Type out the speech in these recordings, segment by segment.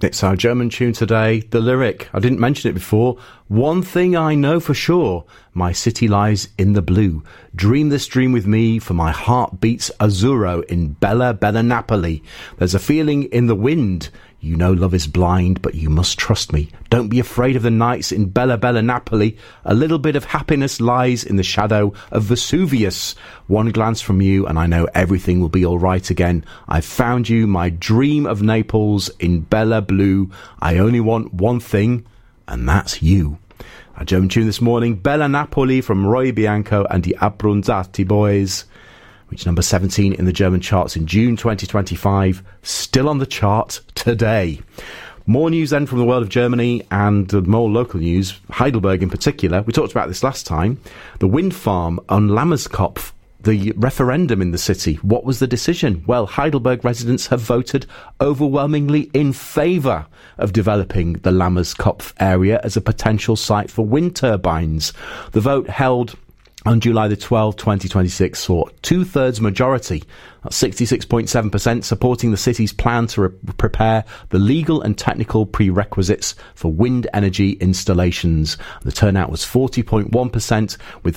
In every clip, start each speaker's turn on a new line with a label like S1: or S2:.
S1: It's our German tune today. The lyric, I didn't mention it before. One thing I know for sure, my city lies in the blue. Dream this dream with me, for my heart beats azzurro in Bella, Bella Napoli. There's a feeling in the wind. You know love is blind, but you must trust me. Don't be afraid of the nights in Bella, Bella Napoli. A little bit of happiness lies in the shadow of Vesuvius. One glance from you and I know everything will be all right again. I've found you, my dream of Naples in Bella Blue. I only want one thing, and that's you. Our German tune this morning, Bella Napoli from Roy Bianco and the Abruzzati Boys. Reached number 17 in the German charts in June 2025, still on the chart today. More news then from the world of Germany and more local news, Heidelberg in particular. We talked about this last time. The wind farm on Lammerskopf, the referendum in the city. What was the decision? Well, Heidelberg residents have voted overwhelmingly in favour of developing the Lammerskopf area as a potential site for wind turbines. The vote held on July the 12th, 2026, saw two-thirds majority, 66.7%, supporting the city's plan to prepare the legal and technical prerequisites for wind energy installations. The turnout was 40.1%, with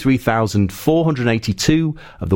S1: 43,482 of the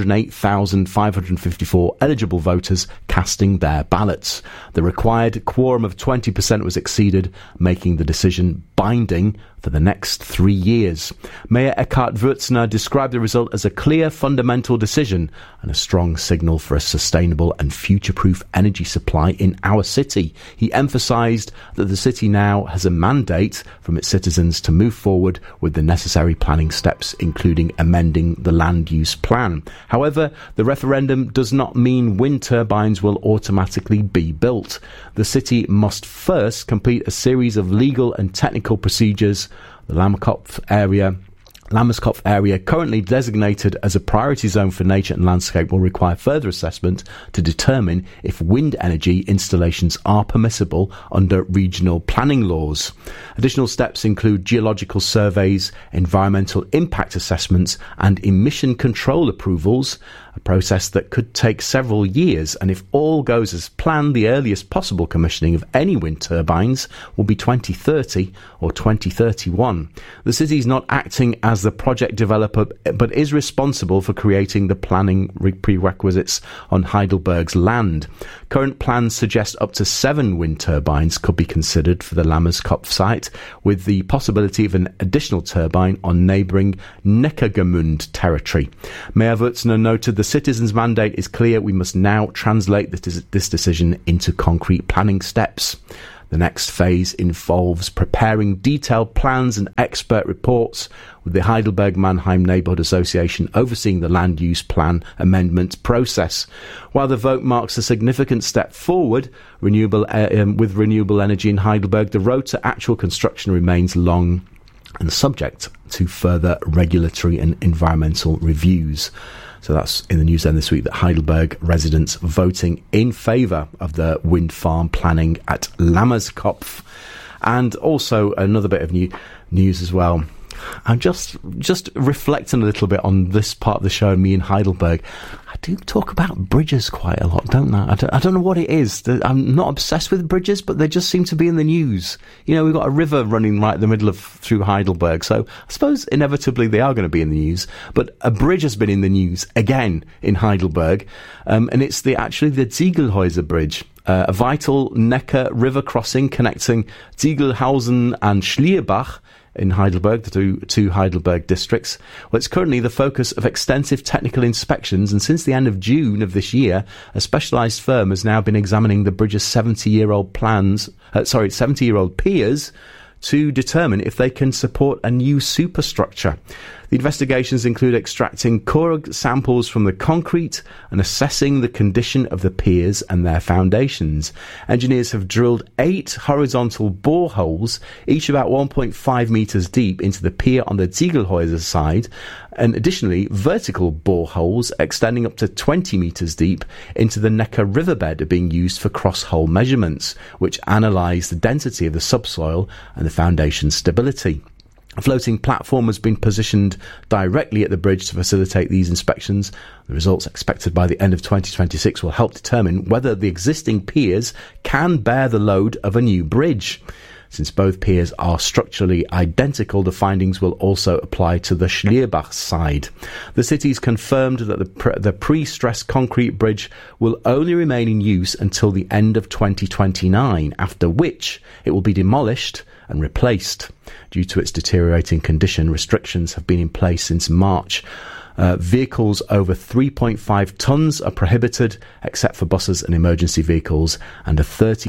S1: 108,554 eligible voters casting their ballots. The required quorum of 20% was exceeded, making the decision binding for the next 3 years. Mayor Eckhard Würzner described the result as a clear fundamental decision and a strong signal for a sustainable and future-proof energy supply in our city. He emphasised that the city now has a mandate from its citizens to move forward with the necessary planning steps, including amending the land use plan. However, the referendum does not mean wind turbines will automatically be built. The city must first complete a series of legal and technical procedures. The Lammerskopf area, currently designated as a priority zone for nature and landscape, will require further assessment to determine if wind energy installations are permissible under regional planning laws. Additional steps include geological surveys, environmental impact assessments, and emission control approvals, a process that could take several years, and if all goes as planned, the earliest possible commissioning of any wind turbines will be 2030 or 2031. The city is not acting as the project developer, but is responsible for creating the planning prerequisites on Heidelberg's land. Current plans suggest up to 7 wind turbines could be considered for the Lammerskopf site, with the possibility of an additional turbine on neighbouring Neckargemünd territory. Mayor Würzner noted the citizens' mandate is clear. We must now translate this decision into concrete planning steps. The next phase involves preparing detailed plans and expert reports, with the Heidelberg-Mannheim Neighbourhood Association overseeing the land use plan amendment process. While the vote marks a significant step forward with renewable energy in Heidelberg, the road to actual construction remains long and subject to further regulatory and environmental reviews. So that's in the news then this week, that Heidelberg residents voting in favour of the wind farm planning at Lammerskopf. And also another bit of news as well. I'm just reflecting a little bit on this part of the show and me in Heidelberg. I do talk about bridges quite a lot, don't I? I don't know what it is. I'm not obsessed with bridges, but they just seem to be in the news. You know, we've got a river running right in the middle through Heidelberg, so I suppose inevitably they are going to be in the news. But a bridge has been in the news again in Heidelberg, and it's actually the Ziegelhäuser Bridge. A vital Neckar river crossing connecting Ziegelhausen and Schlierbach in Heidelberg, the two Heidelberg districts. Well, it's currently the focus of extensive technical inspections, and since the end of June of this year, a specialised firm has now been examining the bridge's 70-year-old piers to determine if they can support a new superstructure. The investigations include extracting core samples from the concrete and assessing the condition of the piers and their foundations. Engineers have drilled 8 horizontal boreholes, each about 1.5 metres deep, into the pier on the Ziegelhäuser side, and additionally vertical boreholes extending up to 20 metres deep into the Neckar riverbed are being used for cross-hole measurements, which analyse the density of the subsoil and the foundation stability. A floating platform has been positioned directly at the bridge to facilitate these inspections. The results expected by the end of 2026 will help determine whether the existing piers can bear the load of a new bridge. Since both piers are structurally identical, the findings will also apply to the Schlierbach side. The city's confirmed that the pre-stressed concrete bridge will only remain in use until the end of 2029, after which it will be demolished and replaced. Due to its deteriorating condition, restrictions have been in place since March. Vehicles over 3.5 tonnes are prohibited, except for buses and emergency vehicles, and a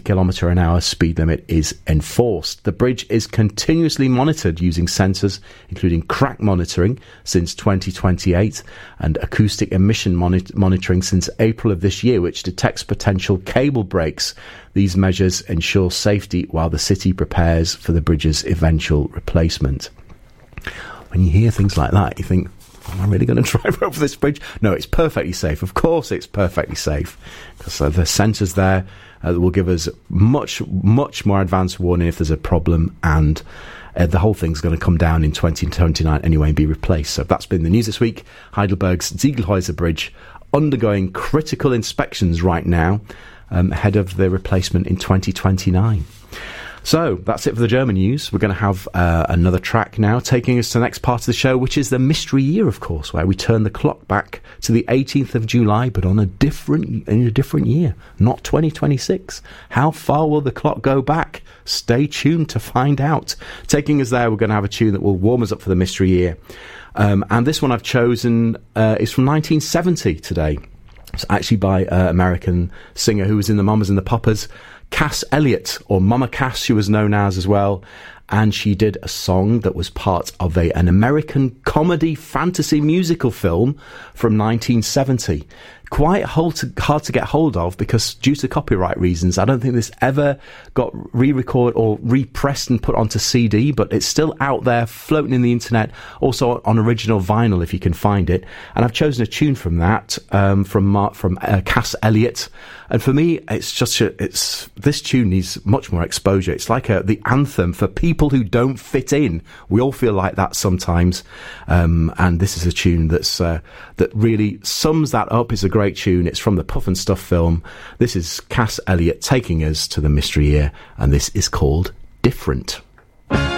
S1: 30km/h speed limit is enforced. The bridge is continuously monitored using sensors, including crack monitoring since 2028 and acoustic emission monitoring since April of this year, which detects potential cable breaks. These measures ensure safety while the city prepares for the bridge's eventual replacement. When you hear things like that, you think, am I really going to drive over this bridge? No, it's perfectly safe. Of course it's perfectly safe, because the sensors there will give us much more advanced warning if there's a problem, and the whole thing's going to come down in 2029 anyway and be replaced. So that's been the news this week. Heidelberg's Ziegelhäuser Bridge undergoing critical inspections right now, ahead of the replacement in 2029. So that's it for the German news. We're going to have another track now taking us to the next part of the show, which is the mystery year, of course, where we turn the clock back to the 18th of July, but in a different year, not 2026. How far will the clock go back? Stay tuned to find out. Taking us there, we're going to have a tune that will warm us up for the mystery year. And this one I've chosen is from 1970 today. It's actually by an American singer who was in the Mamas and the Papas, Cass Elliot, or Mama Cass, she was known as well. And she did a song that was part of an American comedy fantasy musical film from 1970. Quite hard to get hold of, because due to copyright reasons, I don't think this ever got re-recorded or repressed and put onto CD, but it's still out there floating in the internet, also on original vinyl if you can find it. And I've chosen a tune from that, from Cass Elliot. And for me, it's just this tune needs much more exposure. It's like the anthem for people who don't fit in. We all feel like that sometimes, and this is a tune that really sums that up. It's a great tune. It's from the Puff and Stuff film. This is Cass Elliot taking us to the mystery year, and this is called Different.